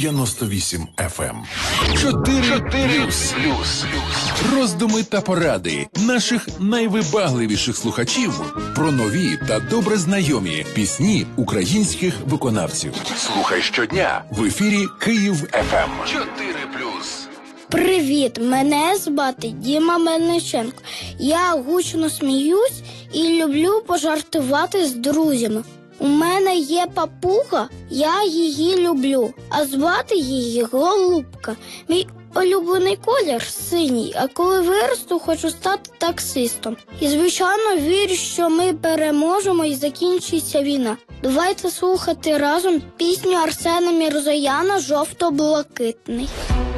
98 FM. 4+. Роздуми та поради наших найвибагливіших слухачів про нові та добре знайомі пісні українських виконавців. Слухай щодня в ефірі Київ ФМ. 4+. Привіт, мене звати Діма Мельниченко. Я гучно сміюсь і люблю пожартувати з друзями. У мене є папуга, я її люблю, а звати її Голубка. Мій улюблений колір синій, а коли виросту, хочу стати таксистом. І, звичайно, вірю, що ми переможемо і закінчиться війна. Давайте слухати разом пісню Арсена Мірзояна «Жовто-блакитний».